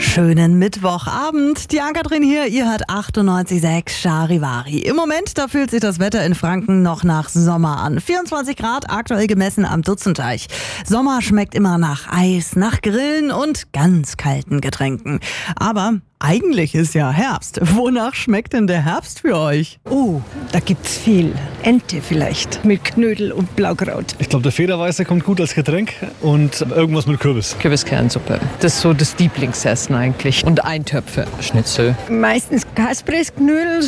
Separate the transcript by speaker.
Speaker 1: Schönen Mittwochabend. Die Ann-Kathrin hier, ihr hört 98,6 Charivari. Im Moment, da fühlt sich das Wetter in Franken noch nach Sommer an. 24 Grad, aktuell gemessen am Dutzenteich. Sommer schmeckt immer nach Eis, nach Grillen und ganz kalten Getränken. Aber eigentlich ist ja Herbst. Wonach schmeckt denn der Herbst für euch?
Speaker 2: Oh, da gibt's viel. Ente vielleicht mit Knödel und Blaukraut.
Speaker 3: Ich glaube, der Federweiße kommt gut als Getränk und irgendwas mit Kürbis.
Speaker 4: Kürbiskernsuppe. Das ist so das Lieblingsessen eigentlich. Und Eintöpfe.
Speaker 5: Schnitzel.
Speaker 2: Meistens Kaspressknödel.